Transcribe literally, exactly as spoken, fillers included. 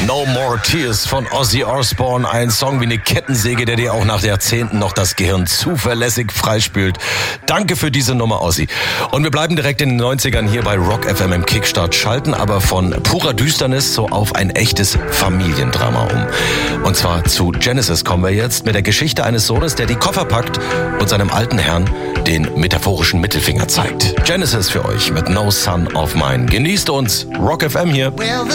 No More Tears von Ozzy Osbourne. Ein Song wie eine Kettensäge, der dir auch nach Jahrzehnten noch das Gehirn zuverlässig freispült. Danke für diese Nummer, Ozzy. Und wir bleiben direkt in den neunzigern hier bei Rock F M im Kickstart, schalten aber von purer Düsternis so auf ein echtes Familiendrama um. Und zwar zu Genesis kommen wir jetzt mit der Geschichte eines Sohnes, der die Koffer packt und seinem alten Herrn den metaphorischen Mittelfinger zeigt. Genesis für euch mit No Son of Mine. Genießt uns. Rock F M hier.